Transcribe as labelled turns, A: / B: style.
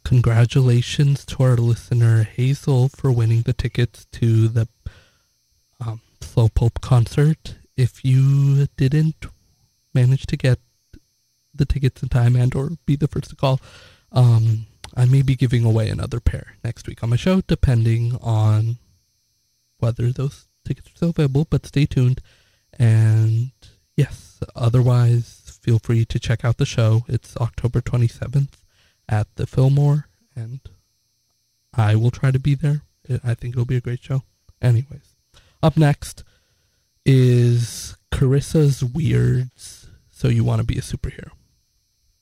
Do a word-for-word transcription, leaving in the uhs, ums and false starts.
A: congratulations to our listener Hazel for winning the tickets to the um, Slowpoke concert. If you didn't manage to get the tickets in time and or be the first to call, um, I may be giving away another pair next week on my show, depending on whether those tickets are still available, but stay tuned. And yes, otherwise, feel free to check out the show. It's October twenty-seventh at the Fillmore, and I will try to be there. I think it'll be a great show. Anyways, up next is Carissa's Weirds, So You Want to Be a Superhero.